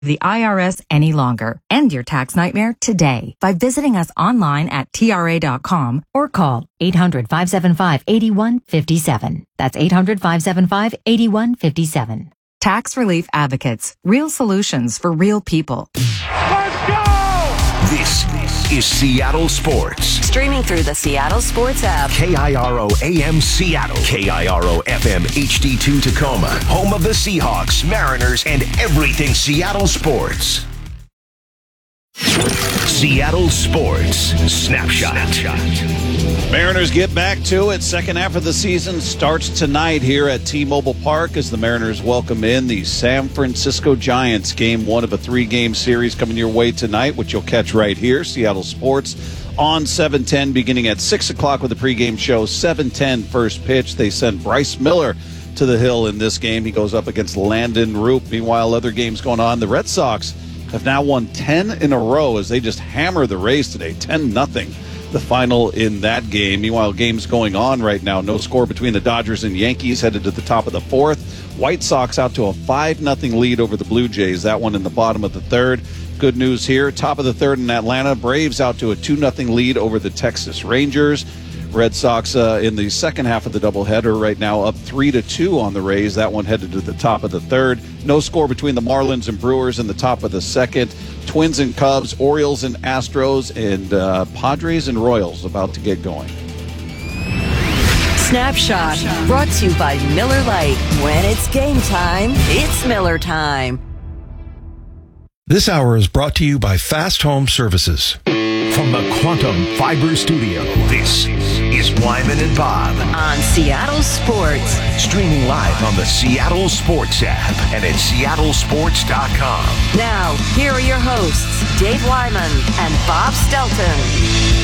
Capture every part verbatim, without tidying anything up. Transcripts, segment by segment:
the I R S any longer. End your tax nightmare today by visiting us online at T R A dot com or call eight hundred, five seven five, eight one five seven. That's eight hundred, five seven five, eight one five seven. Tax Relief Advocates. Real solutions for real people. Let's go! This is Seattle Sports. Streaming through the Seattle Sports app. K I R O A M Seattle. K I R O F M H D two Tacoma. Home of the Seahawks, Mariners, and everything Seattle sports. Seattle Sports Snapshot. Mariners get back to it. Second half of the season starts tonight here at T-Mobile Park as the Mariners welcome in the San Francisco Giants. Game one of a three-game series coming your way tonight, which you'll catch right here. Seattle Sports on seven ten beginning at six o'clock with the pregame show. seven ten first pitch. They send Bryce Miller to the hill in this game. He goes up against Landon Roop. Meanwhile, other games going on. The Red Sox have now won ten in a row as they just hammer the Rays today, ten nothing. The final in that game. Meanwhile, games going on right now. No score between the Dodgers and Yankees headed to the top of the fourth. White Sox out to a five nothing lead over the Blue Jays. That one in the bottom of the third. Good news here. Top of the third in Atlanta. Braves out to a two nothing lead over the Texas Rangers. Red Sox uh, in the second half of the doubleheader right now up three to two on the Rays. That one headed to the top of the third. No score between the Marlins and Brewers in the top of the second. Twins and Cubs, Orioles and Astros, and uh, Padres and Royals about to get going. Snapshot brought to you by Miller Lite. When it's game time, it's Miller time. This hour is brought to you by Fast Home Services. From the Quantum Fiber Studio, this is Wyman and Bob on Seattle Sports. Streaming live on the Seattle Sports app and at seattle sports dot com. Now, here are your hosts, Dave Wyman and Bob Stelton.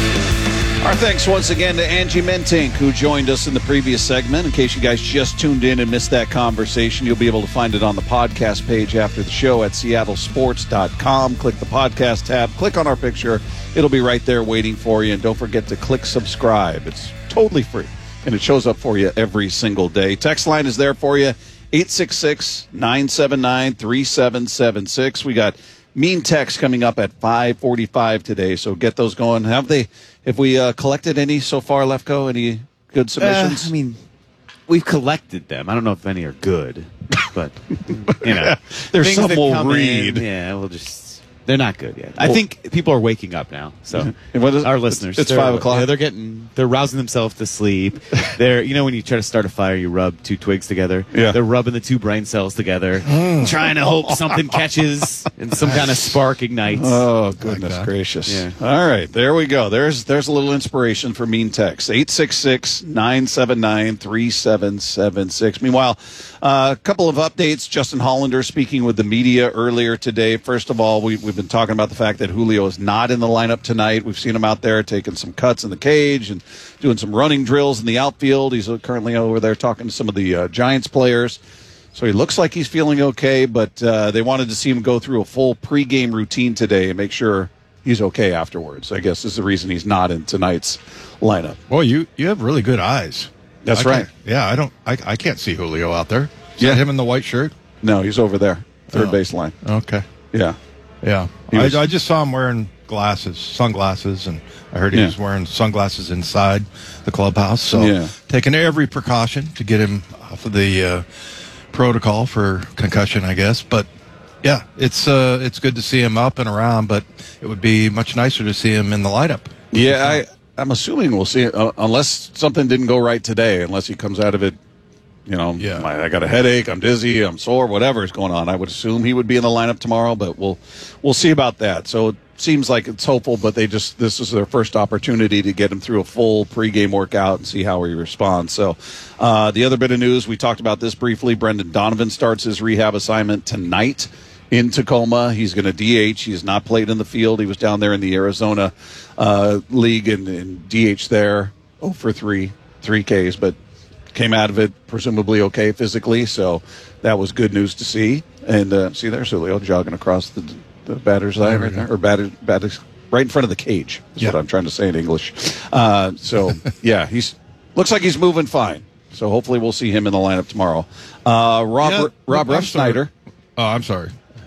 Our thanks once again to Angie Mentink, who joined us in the previous segment. In case you guys just tuned in and missed that conversation, you'll be able to find it on the podcast page after the show at seattle sports dot com. Click the podcast tab, click on our picture. It'll be right there waiting for you. And don't forget to click subscribe. It's totally free, and it shows up for you every single day. Text line is there for you, eight six six, nine seven nine, three seven seven six. We got mean text coming up at five forty-five today, so get those going. Have they? Have we uh, collected any so far, Lefko? Any good submissions? Uh, I mean, we've collected them. I don't know if any are good, but, you know. There's some that we'll come read. In, yeah, we'll just... They're not good yet. I well, think people are waking up now. So is, our listeners, it's, it's five o'clock. Yeah, they're getting, they're rousing themselves to sleep. They're, you know, when you try to start a fire, you rub two twigs together. Yeah. They're rubbing the two brain cells together, trying to hope something catches and some kind of spark ignites. Oh, goodness like gracious! Yeah. All right, there we go. There's there's a little inspiration for mean text. Eight six six nine seven nine three seven seven six. Meanwhile, uh, a couple of updates. Justin Hollander speaking with the media earlier today. First of all, we, we've been talking about the fact that Julio is not in the lineup tonight. We've seen him out there taking some cuts in the cage and doing some running drills in the outfield. He's currently over there talking to some of the uh, Giants players. So he looks like he's feeling okay, but uh, they wanted to see him go through a full pregame routine today and make sure he's okay afterwards. I guess is the reason he's not in tonight's lineup. Well, you, you have really good eyes. That's I right. Yeah, I don't. I, I can't see Julio out there. Is yeah, that him in the white shirt. No, he's over there, third oh. baseline. Okay. Yeah. Yeah. Was, I, I just saw him wearing glasses, sunglasses, and I heard he yeah. was wearing sunglasses inside the clubhouse. So yeah. taking every precaution to get him off of the uh, protocol for concussion, I guess. But yeah, it's uh, it's good to see him up and around, but it would be much nicer to see him in the lineup. Yeah, I, I'm assuming we'll see it, uh, unless something didn't go right today, unless he comes out of it. You know, yeah. my, I got a headache, I'm dizzy, I'm sore, whatever is going on. I would assume he would be in the lineup tomorrow, but we'll we'll see about that. So it seems like it's hopeful, but they just this is their first opportunity to get him through a full pregame workout and see how he responds. So uh, the other bit of news, we talked about this briefly. Brendan Donovan starts his rehab assignment tonight in Tacoma. He's going to D H. He's not played in the field. He was down there in the Arizona uh, League and, and D H there, oh for three, three Ks, but came out of it presumably okay physically, so that was good news to see. And uh, see, there's Julio jogging across the, the batter's eye right there, or batter, batters right in front of the cage. That's yeah. what I'm trying to say in English. Uh, so yeah, he's looks like he's moving fine. So hopefully we'll see him in the lineup tomorrow. Uh, Rob yeah, Rob Refsnyder. Oh, I'm sorry.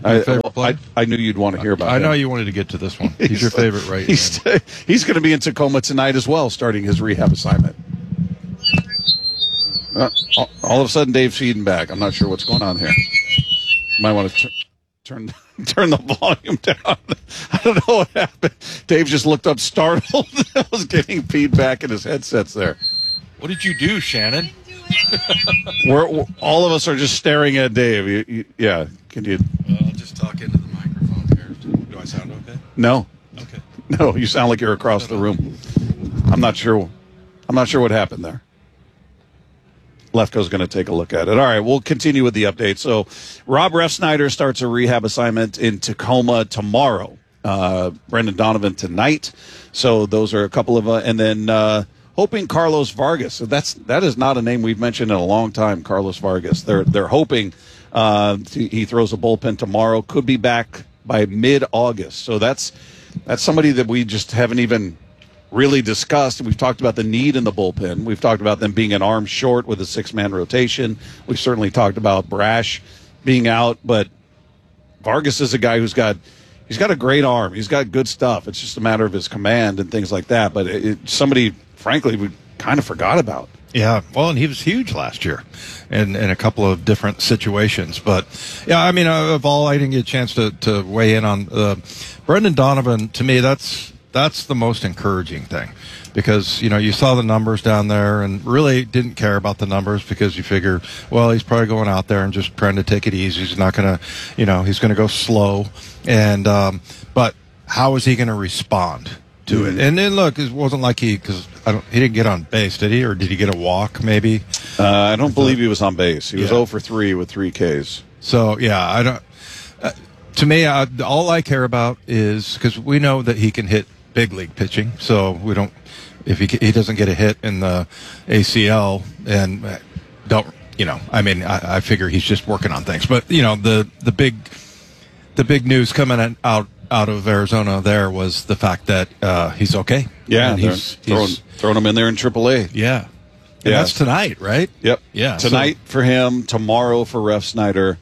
I, favorite well, play? I, I knew you'd want to hear about I him. know you wanted to get to this one. He's, your favorite, right? He's, he's going to be in Tacoma tonight as well, starting his rehab assignment. Uh, all, all of a sudden, Dave's feeding back. I'm not sure what's going on here. Might want to turn turn the volume down. I don't know what happened. Dave just looked up startled. I was getting feedback in his headsets there. What did you do, Shannon? We're, we're all of us are just staring at Dave. You, you, yeah, can you? Uh, I'll just talk into the microphone here. Do I sound okay? No, Okay. no. You sound like you're across the room. I'm not sure. I'm not sure what happened there. Lefko's going to take a look at it. All right, we'll continue with the update. So, Rob Refsnyder starts a rehab assignment in Tacoma tomorrow. Uh, Brendan Donovan tonight. So those are a couple of, uh, and then uh, hoping Carlos Vargas. So that's that is not a name we've mentioned in a long time. Carlos Vargas. They're they're hoping uh, he throws a bullpen tomorrow. Could be back by mid-August. So that's that's somebody that we just haven't even really discussed. We've talked about the need in the bullpen. We've talked about them being an arm short with a six-man rotation. We've certainly talked about Brash being out, but Vargas is a guy who's got he's got a great arm. He's got good stuff. It's just a matter of his command and things like that. But it, it, somebody, frankly, we kind of forgot about. Yeah, well, and he was huge last year in, in a couple of different situations. But, yeah, I mean, uh, of all, I didn't get a chance to, to weigh in on uh, Brendan Donovan. To me, that's that's the most encouraging thing because, you know, you saw the numbers down there and really didn't care about the numbers because you figure, well, he's probably going out there and just trying to take it easy. He's not going to, you know, he's going to go slow. And um, but how is he going to respond to mm-hmm. it? And then, look, it wasn't like he, because I don't, he didn't get on base, did he? Or did he get a walk, maybe? Uh, I don't believe he was on base. He was yeah. oh for three with three Ks. So, yeah, I don't. Uh, to me, I, all I care about is, because we know that he can hit big league pitching, so we don't, if he he doesn't get a hit in the A C L, and don't, you know, I mean, I, I figure he's just working on things. But, you know, the, the big the big news coming out out of Arizona there was the fact that uh, he's okay. Yeah, and he's, throwing, he's throwing him in there in triple A. Yeah. And yeah. that's tonight, right? Yep. Yeah. Tonight so, for him, tomorrow for Refsnyder.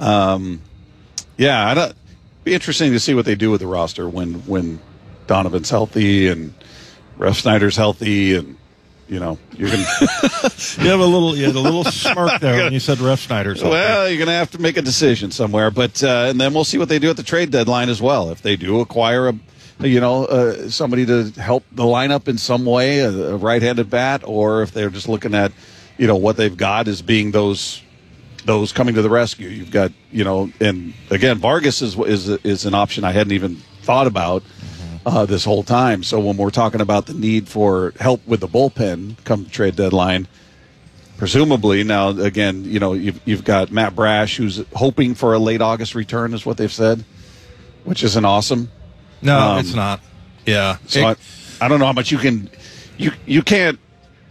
Um, yeah, I don't, be interesting to see what they do with the roster when when Donovan's healthy and Refsnyder's healthy, and you know you're gonna you have a little you had a little smirk there when you said Refsnyder's healthy. Well, you're gonna have to make a decision somewhere, but uh, and then we'll see what they do at the trade deadline as well. If they do acquire a you know uh, somebody to help the lineup in some way, a, a right-handed bat, or if they're just looking at you know what they've got as being those. Those coming to the rescue. You've got, you know, and again, Vargas is is is an option I hadn't even thought about uh, this whole time. So when we're talking about the need for help with the bullpen come the trade deadline, presumably now again, you know, you've you've got Matt Brash who's hoping for a late August return, is what they've said, which isn't awesome. No, um, it's not. Yeah. So It, I, I don't know how much you can you you can't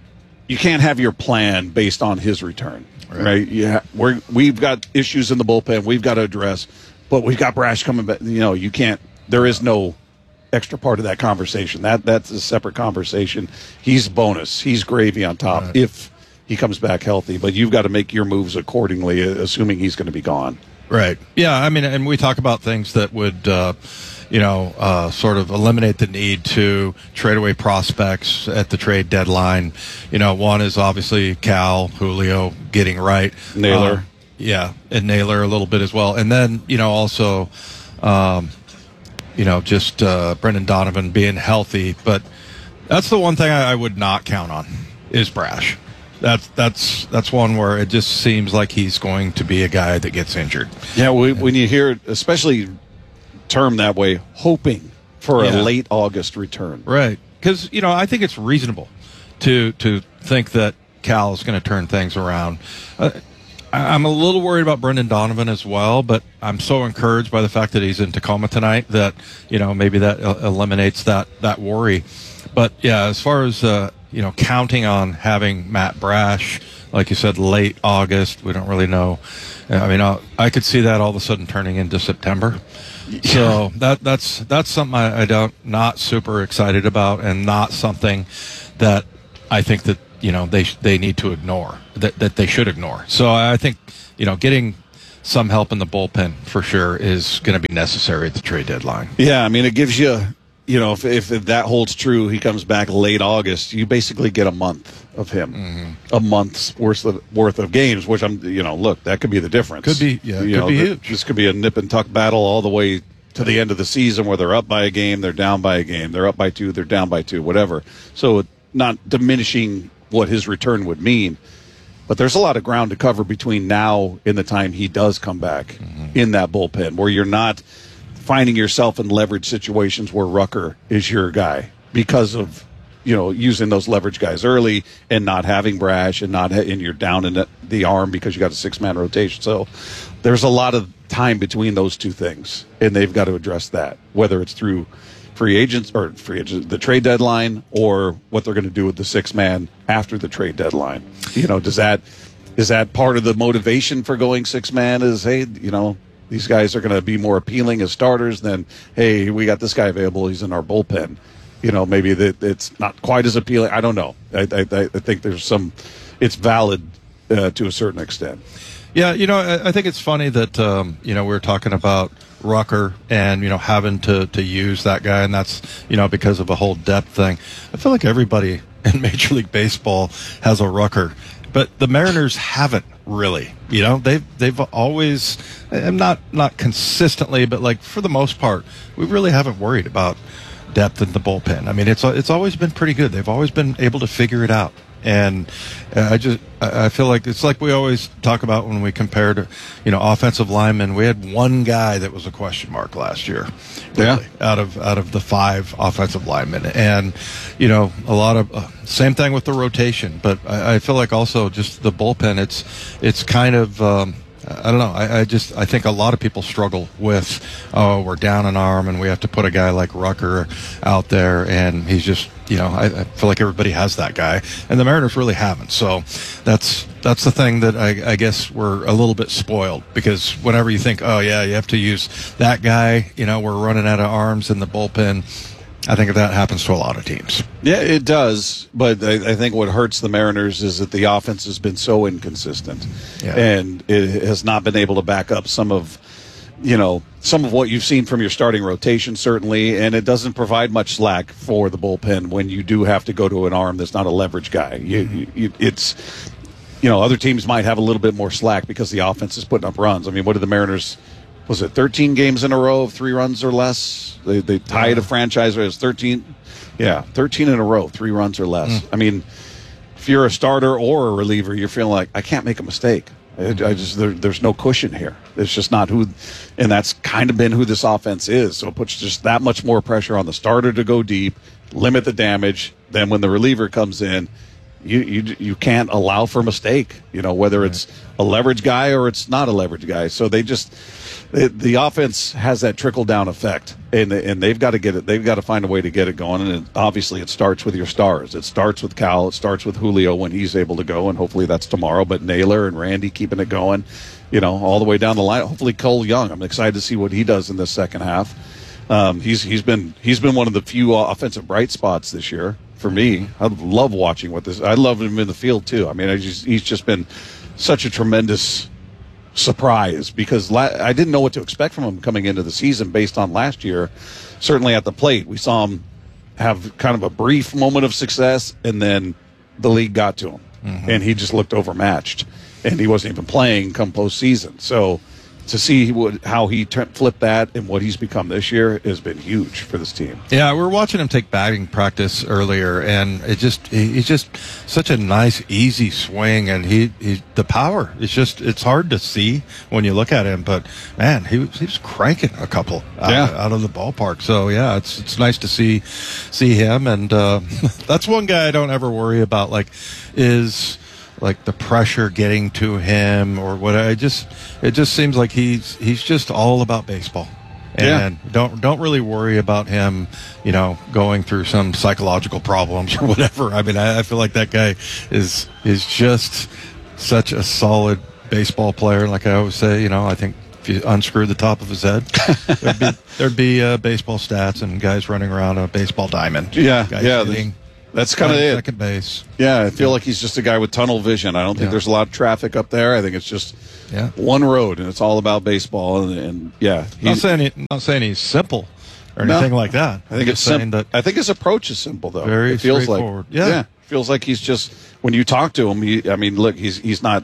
you can't have your plan based on his return. Right. right. Yeah. We're, we've got issues in the bullpen we've got to address, but we've got Brash coming back. You know, you can't, there is no extra part of that conversation. That That's a separate conversation. He's bonus. He's gravy on top right. if he comes back healthy, but you've got to make your moves accordingly, assuming he's going to be gone. Right. Yeah. I mean, and we talk about things that would, uh, you know, uh, sort of eliminate the need to trade away prospects at the trade deadline. You know, one is obviously Cal, Julio getting right. Naylor. Um, yeah, and Naylor a little bit as well. And then, you know, also, um, you know, just uh, Brendan Donovan being healthy. But that's the one thing I, I would not count on is Brash. That's that's that's one where it just seems like he's going to be a guy that gets injured. Yeah, we, when you hear, especially term that way, hoping for yeah. a late August return. Right. Because, you know, I think it's reasonable to to think that Cal is going to turn things around. Uh, I'm a little worried about Brendan Donovan as well, but I'm so encouraged by the fact that he's in Tacoma tonight that, you know, maybe that uh, eliminates that, that worry. But, yeah, as far as, uh, you know, counting on having Matt Brash, like you said, late August, we don't really know. I mean, I'll, I could see that all of a sudden turning into September. So that that's that's something I, I don't not super excited about, and not something that I think that you know they they need to ignore that that they should ignore. So I think you know getting some help in the bullpen for sure is going to be necessary at the trade deadline. Yeah, I mean, it gives you, you know, if, if that holds true, he comes back late August, you basically get a month of him, mm-hmm. a month's worth of, worth of games, which I'm, you know, look, that could be the difference. Could be, yeah, you could know, be the, huge. This could be a nip and tuck battle all the way to the end of the season where they're up by a game, they're down by a game, they're up by two, they're down by two, whatever. So not diminishing what his return would mean, but there's a lot of ground to cover between now and the time he does come back mm-hmm. in that bullpen, where you're not finding yourself in leverage situations where Rucker is your guy because of, you know, using those leverage guys early and not having Brash and not, and you're down in the, the arm because you got a six-man rotation. So there's a lot of time between those two things, and they've got to address that, whether it's through free agents or free agents, the trade deadline, or what they're going to do with the six-man after the trade deadline. You know, does that is that part of the motivation for going six-man is, hey, you know, these guys are going to be more appealing as starters than, hey, we got this guy available, he's in our bullpen. You know, maybe that it's not quite as appealing. I don't know. I, I, I think there's some, it's valid uh, to a certain extent. Yeah, you know, I, I think it's funny that, um, you know, we were talking about Rucker and, you know, having to, to use that guy, and that's, you know, because of a whole depth thing. I feel like everybody in Major League Baseball has a Rucker, but the Mariners haven't really. You know, they've they've always, and not not consistently, but like for the most part, we really haven't worried about depth in the bullpen. I mean, it's it's always been pretty good. They've always been able to figure it out. And I just, I feel like it's like we always talk about when we compared, you know, offensive linemen. We had one guy that was a question mark last year, really, yeah. out of out of the five offensive linemen. And, you know, a lot of uh, same thing with the rotation. But I, I feel like also just the bullpen. It's it's kind of. Um, I don't know. I, I just I think a lot of people struggle with, oh, we're down an arm and we have to put a guy like Rucker out there, and he's just, you know, I, I feel like everybody has that guy, and the Mariners really haven't. So that's that's the thing that I, I guess we're a little bit spoiled, because whenever you think, oh yeah, you have to use that guy, you know, we're running out of arms in the bullpen. I think that happens to a lot of teams. Yeah, it does. But I, I think what hurts the Mariners is that the offense has been so inconsistent, yeah. and it has not been able to back up some of, you know, some of what you've seen from your starting rotation, certainly, and it doesn't provide much slack for the bullpen when you do have to go to an arm that's not a leverage guy. You, mm-hmm. you, it's, you know, other teams might have a little bit more slack because the offense is putting up runs. I mean, what did the Mariners? Was it thirteen games in a row of three runs or less? They they tied yeah. a franchise where it's thirteen. Yeah, thirteen in a row, three runs or less. Mm. I mean, if you're a starter or a reliever, you're feeling like, I can't make a mistake. I, I just there, there's no cushion here. It's just not who, and that's kind of been who this offense is. So it puts just that much more pressure on the starter to go deep, limit the damage. Then when the reliever comes in, you you you can't allow for a mistake. You know, whether right. it's a leverage guy or it's not a leverage guy. So they just. The, the offense has that trickle down effect, and and they've got to get it. They've got to find a way to get it going. And it, obviously, it starts with your stars. It starts with Cal. It starts with Julio when he's able to go, and hopefully that's tomorrow. But Naylor and Randy keeping it going, you know, all the way down the line. Hopefully Cole Young. I'm excited to see what he does in the second half. Um, he's he's been he's been one of the few offensive bright spots this year for me. I love watching what this. I love him in the field too. I mean, I just he's just been such a tremendous surprise, because la- I didn't know what to expect from him coming into the season based on last year. Certainly at the plate, we saw him have kind of a brief moment of success, and then the league got to him, mm-hmm. and he just looked overmatched, and he wasn't even playing come postseason. So to see what, how he t- flipped that and what he's become this year has been huge for this team. Yeah, we were watching him take batting practice earlier, and it just he's just such a nice, easy swing, and he, he the power. It's just it's hard to see when you look at him, but man, he was, he was cranking a couple out, yeah. out of the ballpark. So yeah, it's it's nice to see see him, and uh, that's one guy I don't ever worry about. Like is. like the pressure getting to him or what. I just it just seems like he's he's just all about baseball, and yeah. don't don't really worry about him, you know, going through some psychological problems or whatever. I mean, I, I feel like that guy is is just such a solid baseball player. Like I always say, you know, I think if you unscrew the top of his head, there'd be there'd be uh, baseball stats and guys running around a baseball diamond. Yeah, guys yeah. hitting, That's kind of it. Second base. Yeah, I feel yeah. like he's just a guy with tunnel vision. I don't think yeah. there's a lot of traffic up there. I think it's just Yeah. One road, and it's all about baseball. And, and yeah, Not he's, saying, he, not saying he's simple or No. anything like that. I think I'm it's just saying sim- that I think his approach is simple, though. Very it feels like, straightforward. Yeah. feels like he's just when you talk to him. He, I mean, look, he's he's not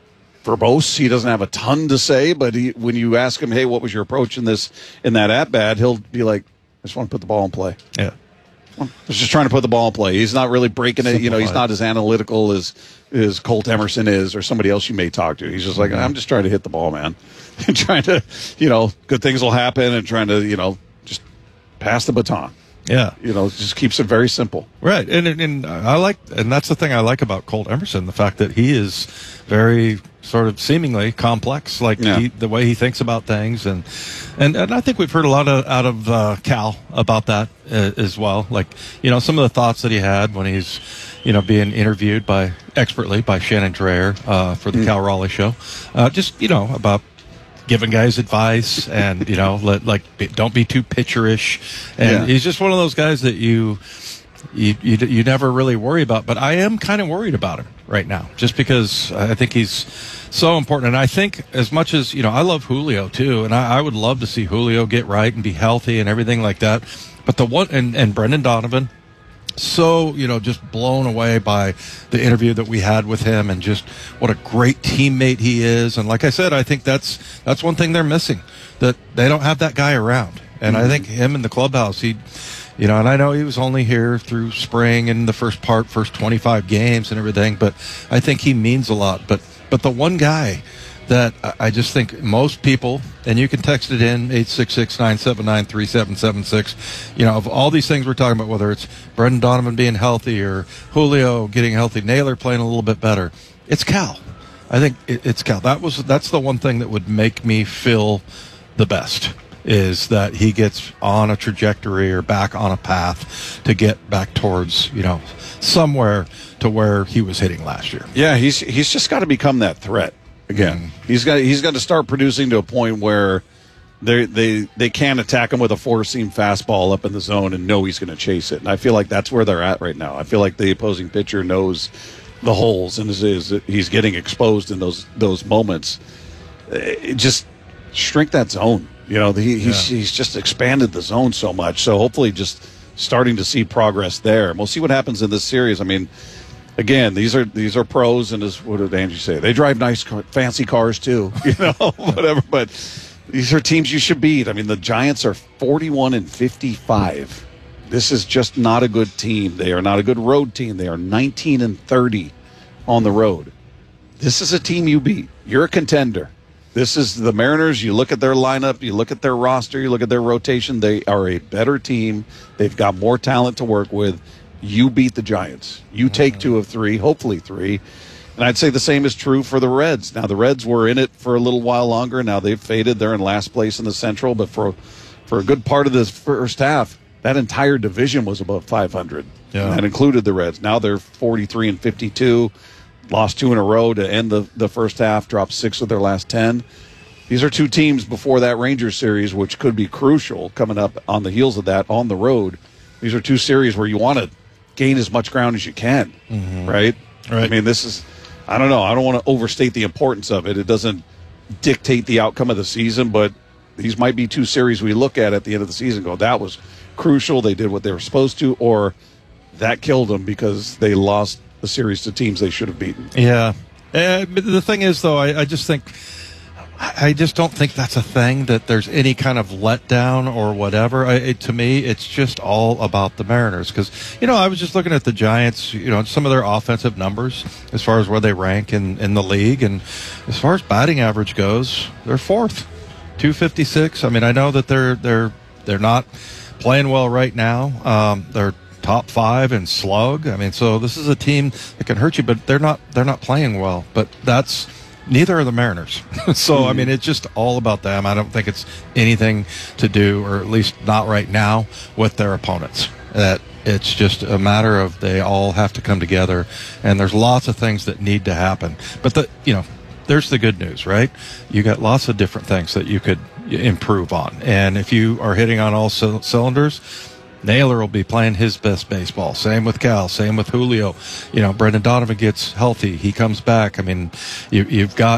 verbose. He doesn't have a ton to say, but he, when you ask him, "Hey, what was your approach in this in that at bat?" He'll be like, "I just want to put the ball in play." yeah. I was just trying to put the ball in play. He's not really breaking it. You know, he's Simplified. not as analytical as as Colt Emerson is, or somebody else you may talk to. He's just like, I'm just trying to hit the ball, man. And trying to, you know, good things will happen, and trying to, you know, just pass the baton. Yeah. You know, just keeps it very simple. Right, and, and and I like, and that's the thing I like about Colt Emerson, the fact that he is very sort of seemingly complex, like Yeah. he, the way he thinks about things, and and and I think we've heard a lot of, out of uh, Cal about that uh, as well. Like, you know, some of the thoughts that he had when he's, you know, being interviewed by expertly by Shannon Dreyer uh, for the Mm. Cal Raleigh show, uh, just you know about giving guys advice and you know let like be, don't be too pitcherish, and Yeah. he's just one of those guys that you. You, you you never really worry about, but I am kind of worried about him right now, just because I think he's so important. And I think as much as, you know, I love Julio too, and I, I would love to see Julio get right and be healthy and everything like that. But the one, and, and Brendan Donovan, so, you know, just blown away by the interview that we had with him and just what a great teammate he is. And like I said, I think that's that's one thing they're missing, that they don't have that guy around. And Mm-hmm. I think him in the clubhouse, he, you know, and I know he was only here through spring and the first part, first twenty-five games and everything, but I think he means a lot. But but the one guy that I- I just think most people, and you can text it in, eight six six, nine seven nine, three seven seven six, you know, of all these things we're talking about, whether it's Brendan Donovan being healthy or Julio getting healthy, Naylor playing a little bit better, it's Cal. I think it, it's Cal. That was That's the one thing that would make me feel the best, is that he gets on a trajectory or back on a path to get back towards, you know, somewhere to where he was hitting last year. Yeah, he's he's just got to become that threat again. He's got he's got to start producing to a point where they they they can't attack him with a four seam fastball up in the zone and know he's going to chase it. And I feel like that's where they're at right now. I feel like the opposing pitcher knows the holes and is, is he's getting exposed in those those moments. It just shrink that zone. You know, he, he's Yeah. he's just expanded the zone so much. So hopefully, just starting to see progress there. And we'll see what happens in this series. I mean, again, these are these are pros, and as what did Angie say? They drive nice, car, fancy cars too. You know, whatever. But these are teams you should beat. I mean, the Giants are forty-one and fifty-five. This is just not a good team. They are not a good road team. They are nineteen and thirty on the road. This is a team you beat. You're a contender. This is the Mariners. You look at their lineup, you look at their roster, you look at their rotation. They are a better team. They've got more talent to work with. You beat the Giants. You take two of three, hopefully three. And I'd say the same is true for the Reds. Now, the Reds were in it for a little while longer. Now they've faded. They're in last place in the Central. But for, for a good part of this first half, that entire division was above five hundred. Yeah. That included the Reds. Now they're forty-three and fifty-two. Lost two in a row to end the, the first half, dropped six of their last ten. These are two teams before that Rangers series, which could be crucial coming up on the heels of that on the road. These are two series where you want to gain as much ground as you can, Mm-hmm. right? Right. I mean, this is, I don't know. I don't want to overstate the importance of it. It doesn't dictate the outcome of the season, but these might be two series we look at at the end of the season and go, that was crucial. They did what they were supposed to, or that killed them because they lost the series to teams they should have beaten. Yeah. Uh, but the thing is, though, I, I just think, I just don't think that's a thing, that there's any kind of letdown or whatever. I, it, to me, it's just all about the Mariners. Because, you know, I was just looking at the Giants, you know, some of their offensive numbers as far as where they rank in, in the league. And as far as batting average goes, they're fourth, two fifty-six. I mean, I know that they're they're they're not playing well right now. Um, they're top five in slug. I mean, so this is a team that can hurt you, but they're not they're not playing well. But that's neither are the Mariners. So I mean, it's just all about them. I don't think it's anything to do, or at least not right now, with their opponents. That it's just a matter of they all have to come together, and there's lots of things that need to happen. But the you know, there's the good news, right? You got lots of different things that you could improve on, and if you are hitting on all c- cylinders. Naylor will be playing his best baseball. Same with Cal. Same with Julio. You know, Brendan Donovan gets healthy. He comes back. I mean, you, you've got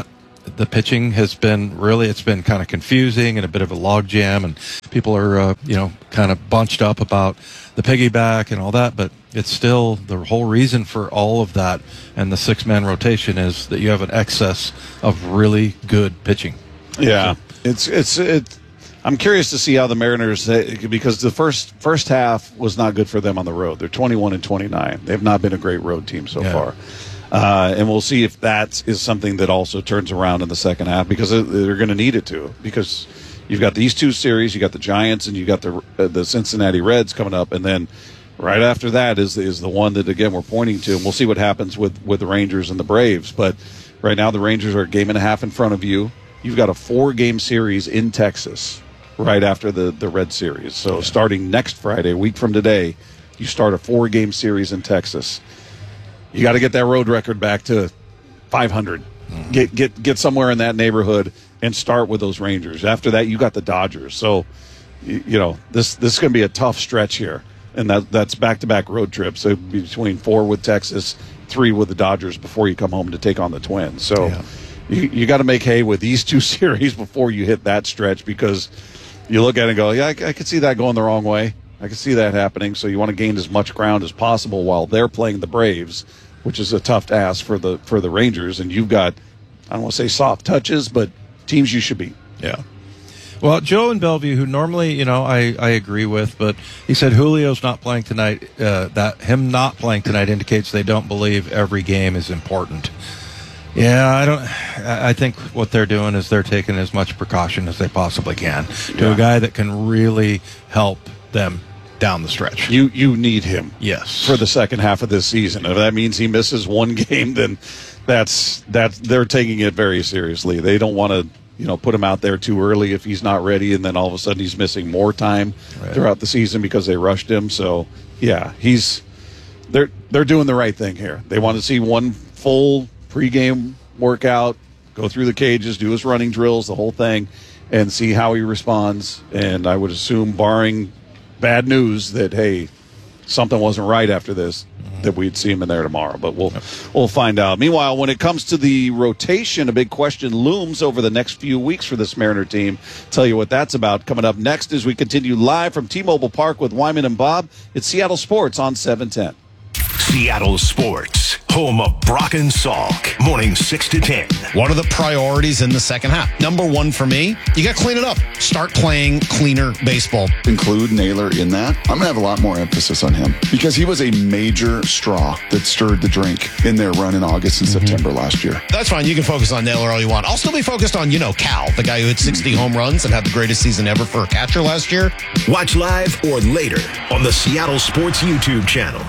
the pitching has been really, it's been kind of confusing and a bit of a logjam, and people are, uh, you know, kind of bunched up about the piggyback and all that, but it's still the whole reason for all of that and the six-man rotation is that you have an excess of really good pitching. Yeah, it's it's it. I'm curious to see how the Mariners, because the first first half was not good for them on the road. They're twenty-one and twenty-nine. They've not been a great road team so yeah. far. Uh, and we'll see if that is something that also turns around in the second half, because they're going to need it to. Because you've got these two series, you got the Giants and you got the uh, the Cincinnati Reds coming up, and then right after that is is the one that again we're pointing to, and we'll see what happens with with the Rangers and the Braves. But right now the Rangers are a game and a half in front of you. You've got a four game series in Texas right after the the Red series. So yeah. starting next Friday, a week from today, you start a four game series in Texas. You got to get that road record back to five hundred. Mm-hmm. Get get get somewhere in that neighborhood and start with those Rangers. After that, you got the Dodgers. So, you, you know, this this is going to be a tough stretch here, and that that's back-to-back road trips. So between four with Texas, three with the Dodgers before you come home to take on the Twins. So yeah. you you got to make hay with these two series before you hit that stretch, because you look at it and go, yeah, I, I could see that going the wrong way. I can see that happening, so you want to gain as much ground as possible while they're playing the Braves, which is a tough task for the for the Rangers. And you've got, I don't want to say soft touches, but teams you should beat. Yeah. Well, Joe in Bellevue, who normally, you know, I, I agree with, but he said Julio's not playing tonight. Uh, that him not playing tonight indicates they don't believe every game is important. Yeah, I don't. I think what they're doing is they're taking as much precaution as they possibly can to yeah. a guy that can really help them down the stretch. You you need him, yes, for the second half of this season. If that means he misses one game, then that's that's they're taking it very seriously. They don't want to, you know, put him out there too early if he's not ready, and then all of a sudden he's missing more time right. throughout the season because they rushed him. So yeah, he's they're they're doing the right thing here. They want to see one full pregame workout, go through the cages, do his running drills, the whole thing, and see how he responds. And I would assume, barring bad news, that hey, something wasn't right after this, mm-hmm. that we'd see him in there tomorrow. But we'll yep. we'll find out. Meanwhile, when it comes to the rotation, a big question looms over the next few weeks for this Mariner team. Tell you what that's about coming up next as we continue live from T-Mobile Park with Wyman and Bob. It's Seattle Sports on seven ten. Seattle Sports, home of Brock and Salk, morning six to ten. What are the priorities in the second half? Number one for me, you got to clean it up. Start playing cleaner baseball. Include Naylor in that. I'm going to have a lot more emphasis on him because he was a major straw that stirred the drink in their run in August and mm-hmm. September last year. That's fine. You can focus on Naylor all you want. I'll still be focused on, you know, Cal, the guy who hit sixty home runs and had the greatest season ever for a catcher last year. Watch live or later on the Seattle Sports YouTube channel.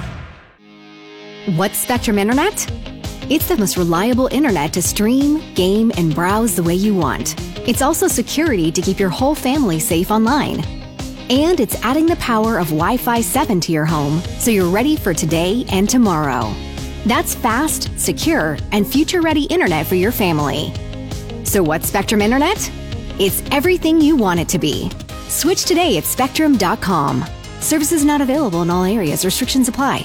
What's Spectrum Internet? It's the most reliable internet to stream, game, and browse the way you want. It's also security to keep your whole family safe online. And it's adding the power of Wi-Fi seven to your home so you're ready for today and tomorrow. That's fast, secure, and future-ready internet for your family. So what's Spectrum Internet? It's everything you want it to be. Switch today at spectrum dot com. Services not available in all areas. Restrictions apply.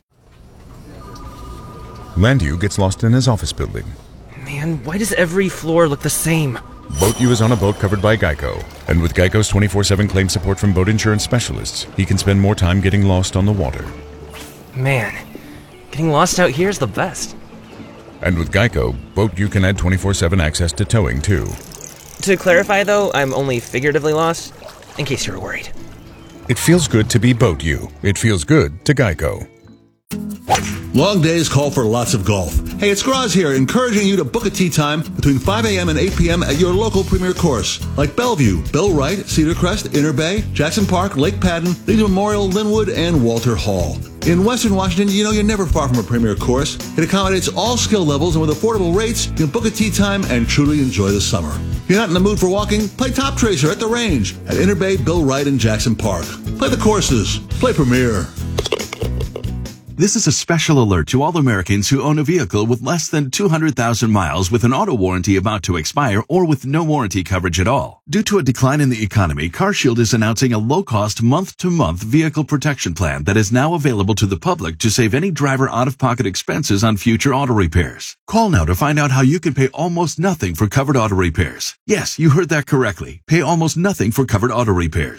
Landu gets lost in his office building. Man, why does every floor look the same? BoatU is on a boat covered by Geico. And with Geico's twenty-four seven claim support from boat insurance specialists, he can spend more time getting lost on the water. Man, getting lost out here is the best. And with Geico, BoatU can add twenty-four seven access to towing, too. To clarify, though, I'm only figuratively lost, in case you were worried. It feels good to be BoatU. It feels good to Geico. Long days call for lots of golf. Hey, it's Graz here, encouraging you to book a tee time between five a.m. and eight p.m. at your local premier course, like Bellevue, Bill Wright, Cedar Crest, Inner Bay, Jackson Park, Lake Padden, Legion Memorial, Linwood, and Walter Hall. In Western Washington, you know you're never far from a premier course. It accommodates all skill levels, and with affordable rates, you can book a tee time and truly enjoy the summer. If you're not in the mood for walking, play Top Tracer at the range at Inner Bay, Bill Wright, and Jackson Park. Play the courses. Play Premier. This is a special alert to all Americans who own a vehicle with less than two hundred thousand miles with an auto warranty about to expire or with no warranty coverage at all. Due to a decline in the economy, CarShield is announcing a low-cost month-to-month vehicle protection plan that is now available to the public to save any driver out-of-pocket expenses on future auto repairs. Call now to find out how you can pay almost nothing for covered auto repairs. Yes, you heard that correctly. Pay almost nothing for covered auto repairs.